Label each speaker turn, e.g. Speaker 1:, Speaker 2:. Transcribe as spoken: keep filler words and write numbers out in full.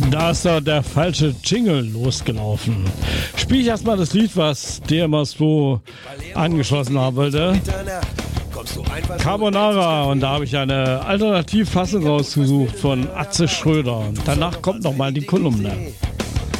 Speaker 1: Da ist da der falsche Jingle losgelaufen. Spiele ich erstmal das Lied, was D M S zwei angeschlossen haben wollte. Carbonara. Und da habe ich eine Alternativfassung rausgesucht von Atze Schröder. Und danach kommt nochmal die Kolumne.